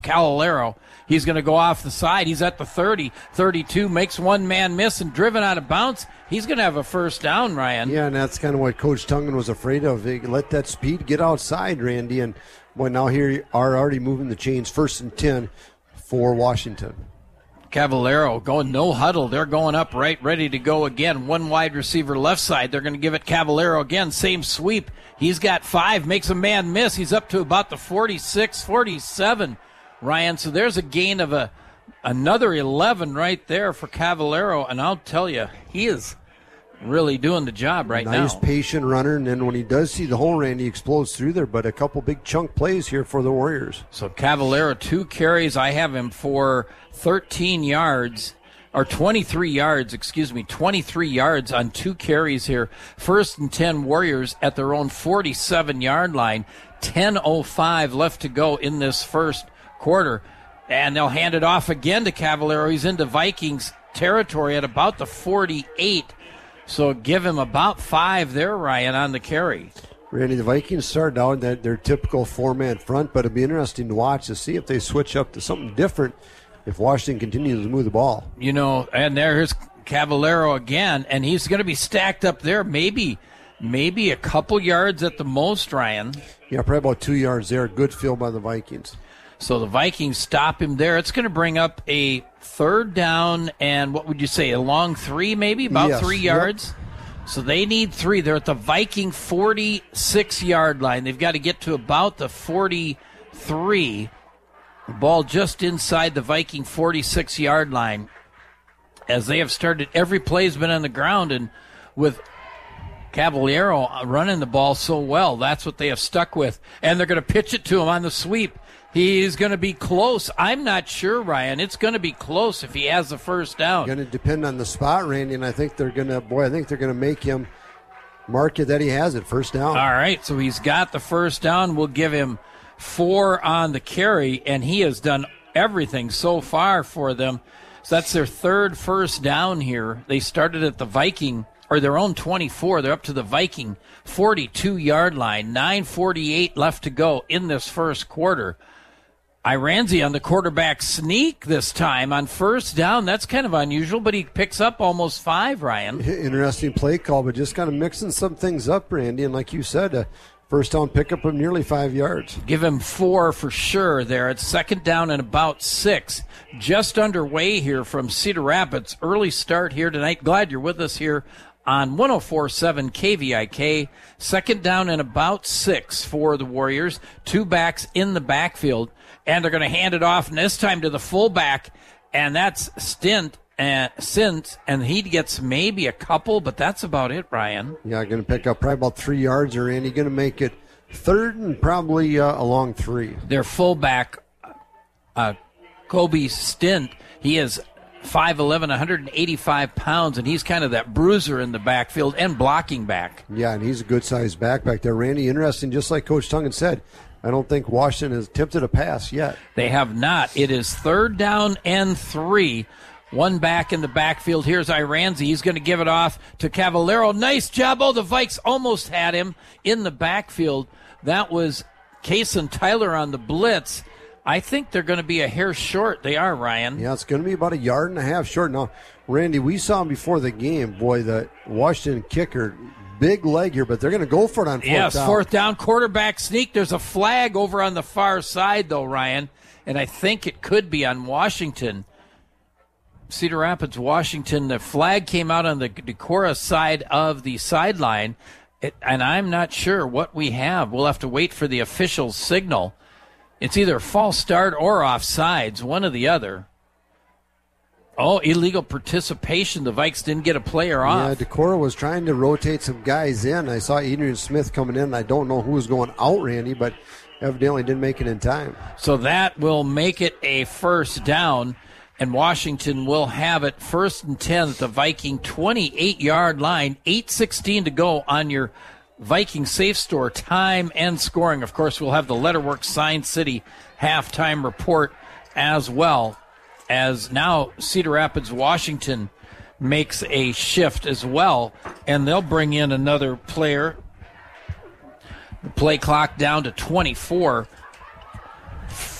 Cavallero. He's going to go off the side. He's at the 30, 32, makes one man miss and driven out of bounds. He's going to have a first down, Ryan. Yeah, and that's kind of what Coach Tungan was afraid of. They let that speed get outside, Randy, and now here you are already moving the chains. 1st and 10 for Washington. Cavallero going no huddle. They're going up right, ready to go again. One wide receiver left side. They're going to give it Cavallero again. Same sweep. He's got 5, makes a man miss. He's up to about the 46, 47, Ryan. So there's a gain of another 11 right there for Cavallero. And I'll tell you, he is really doing the job right now. Nice patient runner, and then when he does see the hole, Randy explodes through there. But a couple big chunk plays here for the Warriors. So Cavallero, 2 carries. I have him for 13 yards, or 23 yards, 23 yards on 2 carries here. 1st and 10 Warriors at their own 47-yard line. 10:05 left to go in this first quarter. And they'll hand it off again to Cavallero. He's into Vikings territory at about the 48. So give him about 5 there, Ryan, on the carry. Randy, the Vikings started out at their typical 4-man front, but it'll be interesting to watch to see if they switch up to something different if Washington continues to move the ball. And there's Cavallero again, and he's going to be stacked up there, maybe a couple yards at the most, Ryan. Yeah, probably about 2 yards there. Good field by the Vikings. So the Vikings stop him there. It's going to bring up a 3rd down and what would you say, a long 3 maybe? About 3 yards? Yep. So they need 3. They're at the Viking 46-yard line. They've got to get to about the 43. The ball just inside the Viking 46-yard line. As they have started, every play's been on the ground, and with Cavallero running the ball so well, that's what they have stuck with. And they're going to pitch it to him on the sweep. He's going to be close. I'm not sure, Ryan. It's going to be close if he has the first down. Going to depend on the spot, Randy, and I think they're going to make him mark it that he has it, first down. All right, so he's got the first down. We'll give him 4 on the carry, and he has done everything so far for them. So that's their 3rd first down here. They started at the Viking, or their own 24. They're up to the Viking 42-yard line. 9:48 left to go in this first quarter. Iranzi on the quarterback sneak this time on first down. That's kind of unusual, but he picks up almost 5, Ryan. Interesting play call, but just kind of mixing some things up, Randy. And like you said, first down pickup of nearly 5 yards. Give him 4 for sure there. It's 2nd down and about 6. Just underway here from Cedar Rapids. Early start here tonight. Glad you're with us here on 104.7 KVIK. 2nd down and about 6 for the Warriors. 2 backs in the backfield. And they're going to hand it off, and this time to the fullback, and that's Sint, and he gets maybe a couple, but that's about it, Ryan. Yeah, going to pick up probably about 3 yards, or Randy going to make it 3rd and probably a long 3. Their fullback, Kobe Stint, he is 5'11", 185 pounds, and he's kind of that bruiser in the backfield and blocking back. Yeah, and he's a good-sized back there. Randy, interesting, just like Coach Tungan said, I don't think Washington has attempted a pass yet. They have not. It is 3rd down and 3. 1 back in the backfield. Here's Iranzi. He's going to give it off to Cavallero. Nice job. Oh, the Vikes almost had him in the backfield. That was Kason Tyler on the blitz. I think they're going to be a hair short. They are, Ryan. Yeah, it's going to be about 1.5 yards short. Now, Randy, we saw him before the game. Boy, the Washington kicker, big leg here, but they're going to go for it on 4th down. Yes, 4th down, quarterback sneak. There's a flag over on the far side, though, Ryan, and I think it could be on Washington. Cedar Rapids, Washington. The flag came out on the Decorah side of the sideline, and I'm not sure what we have. We'll have to wait for the official signal. It's either a false start or offsides, one or the other. Oh, illegal participation. The Vikes didn't get a player off. Yeah, Decorah was trying to rotate some guys in. I saw Adrian Smith coming in. I don't know who was going out, Randy, but evidently didn't make it in time. So that will make it a first down, and Washington will have it 1st and 10 at the Viking 28-yard line. 8:16 to go on your Viking Safe Store time and scoring. Of course, we'll have the Letterworks Sign City halftime report as well, as now Cedar Rapids, Washington makes a shift as well, and they'll bring in another player. The play clock down to 24.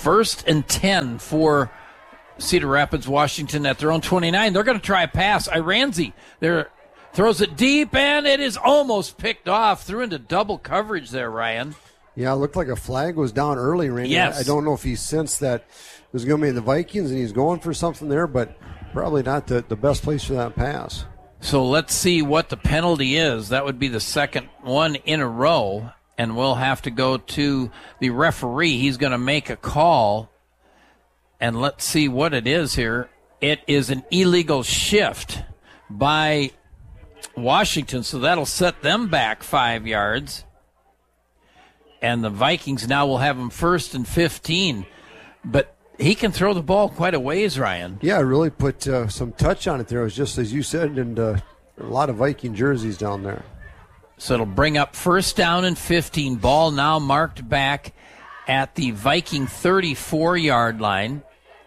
1st and 10 for Cedar Rapids, Washington at their own 29. They're going to try a pass. Iranzi throws it deep, and it is almost picked off. Threw into double coverage there, Ryan. Yeah, it looked like a flag was down early, Randy. Yes. I don't know if he sensed that it was going to be the Vikings and he's going for something there, but probably not the best place for that pass. So let's see what the penalty is. That would be the second one in a row, and we'll have to go to the referee. He's going to make a call, and let's see what it is here. It is an illegal shift by Washington, so that'll set them back 5 yards. And the Vikings now will have them 1st and 15. But he can throw the ball quite a ways, Ryan. Yeah, really put some touch on it there. It was just, as you said, and a lot of Viking jerseys down there. So it'll bring up 1st down and 15. Ball now marked back at the Viking 34-yard line.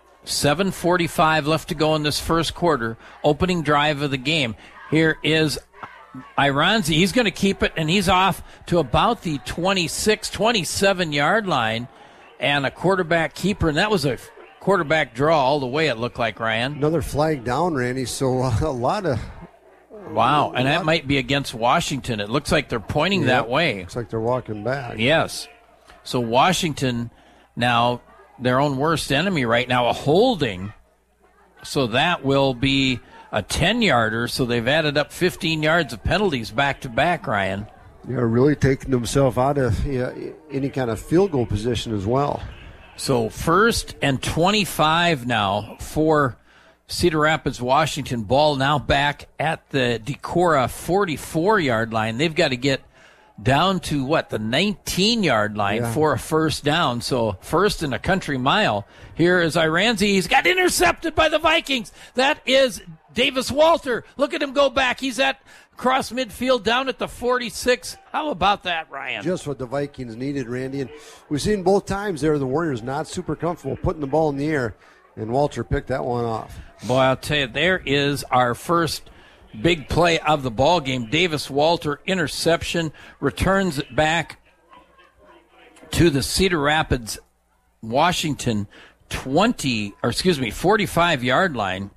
7:45 left to go in this first quarter. Opening drive of the game. Here is Iranzi. He's going to keep it, and he's off to about the 26, 27-yard line. And a quarterback keeper, and that was a quarterback draw all the way, it looked like, Ryan. Another flag down, Randy, so a lot of... Wow, and that might be against Washington. It looks like they're pointing that way. Looks like they're walking back. Yes. So Washington now, their own worst enemy right now, a holding. So that will be a 10-yarder, so they've added up 15 yards of penalties back-to-back, Ryan. Yeah, really taking themselves out of any kind of field goal position as well. So 1st and 25 now for Cedar Rapids, Washington. Ball now back at the Decorah 44-yard line. They've got to get down to, the 19-yard line for a 1st down. So 1st and a country mile. Here is Iranzi. He's got intercepted by the Vikings. That is Davis Walter. Look at him go back. He's at cross midfield down at the 46. How about that, Ryan? Just what the Vikings needed, Randy. And we've seen both times there the Warriors not super comfortable putting the ball in the air, and Walter picked that one off. Boy, I'll tell you, there is our first big play of the ball game. Davis Walter, interception, returns it back to the Cedar Rapids, Washington 45-yard line.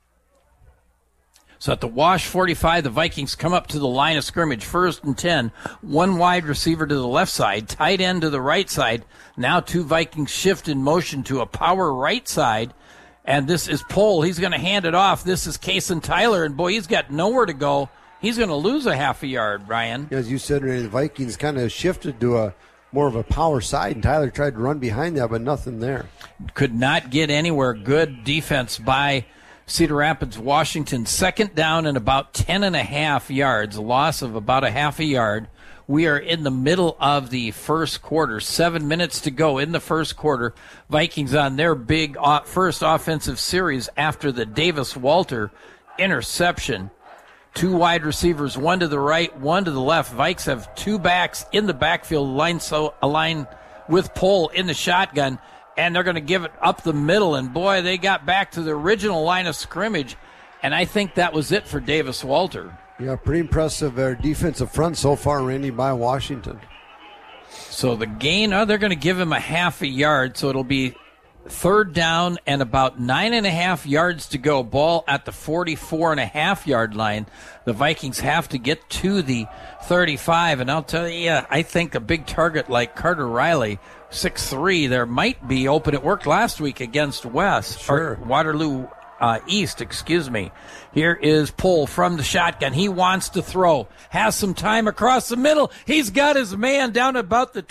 So at the Wash 45, the Vikings come up to the line of scrimmage, 1st and 10. One wide receiver to the left side, tight end to the right side. Now 2 Vikings shift in motion to a power right side. And this is Pohl. He's going to hand it off. This is Kason Tyler, and boy, he's got nowhere to go. He's going to lose a half a yard, Ryan. As you said, Randy, the Vikings kind of shifted to a more of a power side, and Tyler tried to run behind that, but nothing there. Could not get anywhere. Good defense by Cedar Rapids, Washington. 2nd down and about 10.5 yards, a loss of about a half a yard. We are in the middle of the first quarter. 7 minutes to go in the first quarter. Vikings on their big first offensive series after the Davis Walter interception. 2 wide receivers, one to the right, one to the left. Vikes have 2 backs in the backfield, aligned with Pohl in the shotgun, and they're going to give it up the middle. And boy, they got back to the original line of scrimmage, and I think that was it for Davis Walter. Yeah, pretty impressive defensive front so far, Randy, by Washington. So the gain, they're going to give him a half a yard, so it'll be 3rd down and about 9.5 yards to go. Ball at the 44.5-yard line. The Vikings have to get to the 35, and I'll tell you, I think a big target like Carter Riley, 6'3", there might be open. It worked last week against Waterloo East, excuse me. Here is Pohl from the shotgun. He wants to throw. Has some time across the middle. He's got his man down about the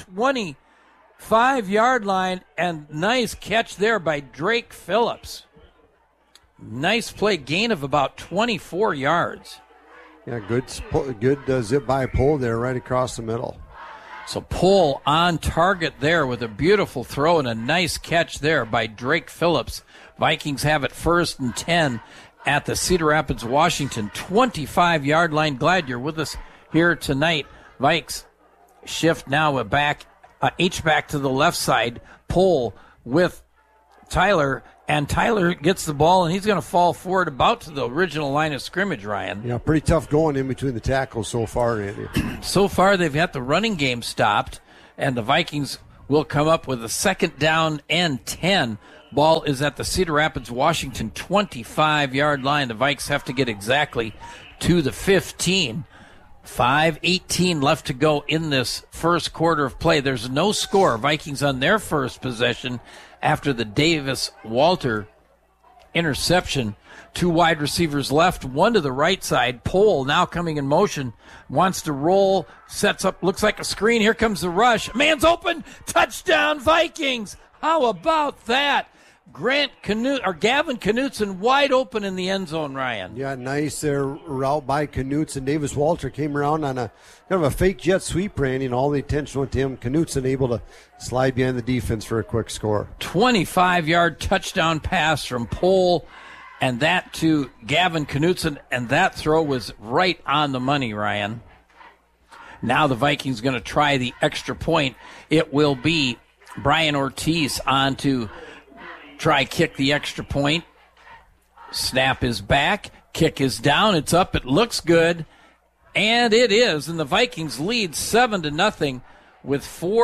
25-yard line, and nice catch there by Drake Phillips. Nice play, gain of about 24 yards. Yeah, good zip by Pohl there right across the middle. So Pohl on target there with a beautiful throw and a nice catch there by Drake Phillips. Vikings have it 1st and 10 at the Cedar Rapids, Washington 25-yard line. Glad you're with us here tonight. Vikes shift now back, H-back to the left side. Pohl with Tyler, and Tyler gets the ball, and he's going to fall forward about to the original line of scrimmage, Ryan. Yeah, pretty tough going in between the tackles so far, Andy. So far, they've got the running game stopped, and the Vikings will come up with a 2nd down and 10. Ball is at the Cedar Rapids, Washington 25-yard line. The Vikes have to get exactly to the 15. 5:18 left to go in this first quarter of play. There's no score. Vikings on their first possession after the Davis-Walter interception. 2 wide receivers left, 1 to the right side. Pohl now coming in motion, wants to roll, sets up, looks like a screen. Here comes the rush. Man's open. Touchdown, Vikings. How about that? Gavin Knutson wide open in the end zone, Ryan. Yeah, nice route by Knutson. Davis-Walter came around on a kind of a fake jet sweep, Randy, and all the attention went to him. Knutson able to slide behind the defense for a quick score. 25-yard touchdown pass from Pohl, and that to Gavin Knutson, and that throw was right on the money, Ryan. Now the Vikings going to try the extra point. It will be Brian Ortiz on to try kick the extra point. Snap is back. Kick is down. It's up. It looks good. And it is. And the Vikings lead 7-0 with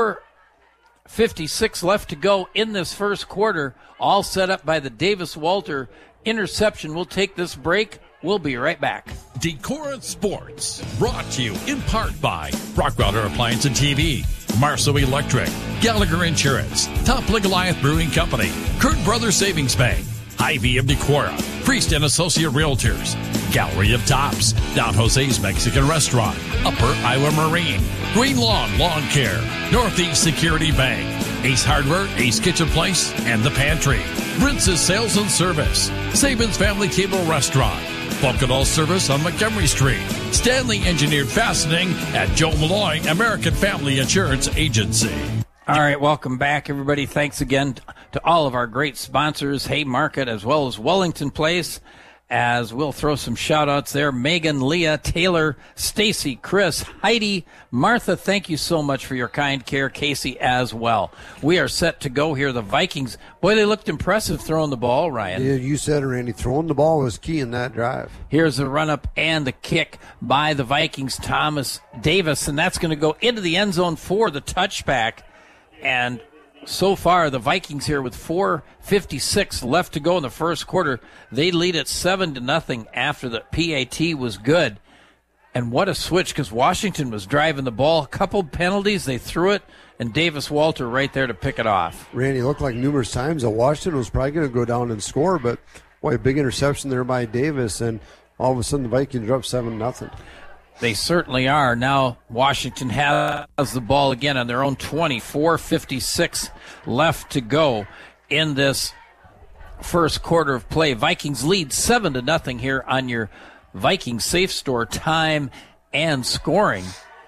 4:56 left to go in this first quarter. All set up by the Davis-Walter interception. We'll take this break. We'll be right back. Decorah Sports, brought to you in part by Brockwelder Appliance and TV, Marceau Electric, Gallagher Insurance, Top Goliath Brewing Company, Kurt Brothers Savings Bank, Hy-Vee of Decorah, Priest and Associate Realtors, Gallery of Tops, Don Jose's Mexican Restaurant, Upper Iowa Marine, Green Lawn Lawn Care, Northeast Security Bank, Ace Hardware, Ace Kitchen Place, and The Pantry, Brince's Sales and Service, Saban's Family Cable Restaurant, Vulcanol Service on Montgomery Street, Stanley Engineered Fastening at Joe Malloy American Family Insurance Agency. All right, welcome back, everybody. Thanks again to all of our great sponsors, Haymarket, as well as Wellington Place, as we'll throw some shout-outs there. Megan, Leah, Taylor, Stacy, Chris, Heidi, Martha, thank you so much for your kind care. Casey as well. We are set to go here. The Vikings, boy, they looked impressive throwing the ball, Ryan. Yeah, you said it, Randy. Throwing the ball was key in that drive. Here's the run-up and the kick by the Vikings, Thomas Davis, and that's going to go into the end zone for the touchback. And so far, the Vikings here with 4:56 left to go in the first quarter. They lead at 7-0 after the PAT was good. And what a switch, because Washington was driving the ball. A couple penalties, they threw it, and Davis-Walter right there to pick it off. Randy, looked like numerous times that Washington was probably going to go down and score, but boy, a big interception there by Davis, and all of a sudden the Vikings are up 7-0. They certainly are. Now Washington has the ball again on their own 20. 4:56 left to go in this first quarter of play. Vikings lead 7-0 here on your Vikings Safe Store time and scoring.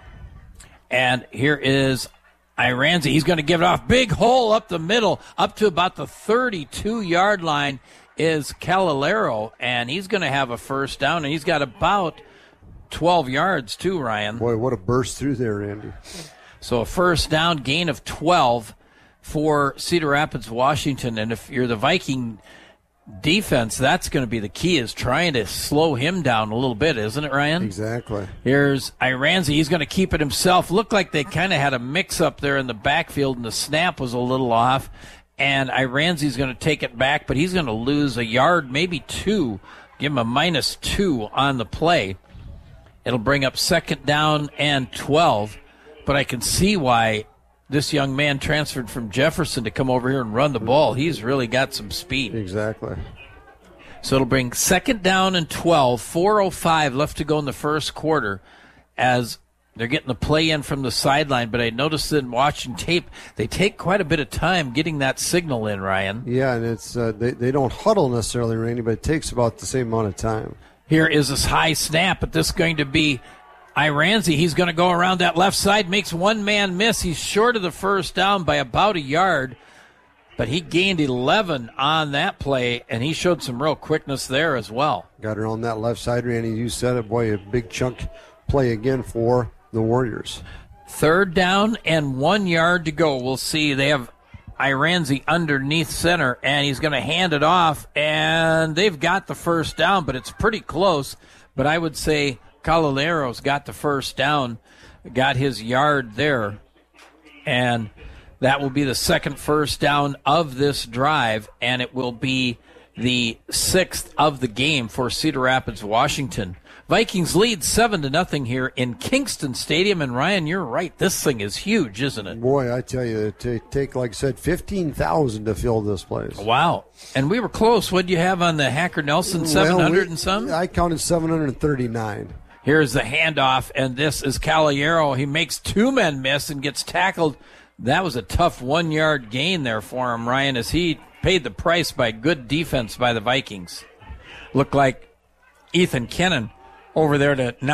And here is Iranzi. He's going to give it off. Big hole up the middle, up to about the 32-yard line is Calilero, and he's going to have a first down, and he's got about 12 yards too, Ryan. Boy, what a burst through there, Randy. So a first down, gain of 12 for Cedar Rapids, Washington. And if you're the Viking defense, that's going to be the key, is trying to slow him down a little bit, isn't it, Ryan? Exactly. Here's Iranzi. He's going to keep it himself. Looked like they kind of had a mix-up there in the backfield, and the snap was a little off. And Iranzi's going to take it back, but he's going to lose a yard, maybe 2. Give him a -2 on the play. It'll bring up 2nd down and 12, but I can see why this young man transferred from Jefferson to come over here and run the ball. He's really got some speed. Exactly. So it'll bring 2nd down and 12, 4:05 left to go in the first quarter as they're getting the play in from the sideline, but I noticed in watching tape, they take quite a bit of time getting that signal in, Ryan. Yeah, and it's they don't huddle necessarily, Randy, but it takes about the same amount of time. Here is this high snap, but this is going to be Iranzi. He's going to go around that left side, makes one man miss. He's short of the first down by about a yard, but he gained 11 on that play, and he showed some real quickness there as well. Got her on that left side, Randy. You said it, boy, a big chunk play again for the Warriors. 3rd down and 1 yard to go. We'll see. They have Iranzi underneath center, and he's going to hand it off, and they've got the first down, but it's pretty close. But I would say Calilero's got the first down, got his yard there, and That will be the second first down of this drive, and it will be the 6th of the game for Cedar Rapids, Washington. Vikings lead 7-0 here in Kingston Stadium. And Ryan, you're right. This thing is huge, isn't it? Boy, I tell you, it take, like I said, 15,000 to fill this place. Wow. And we were close. What did you have on the Hacker Nelson, 700 and some? I counted 739. Here's the handoff, and this is Caballero. He makes 2 men miss and gets tackled. That was a tough 1-yard gain there for him, Ryan, as he paid the price by good defense by the Vikings. Looked like Ethan Kennan over there to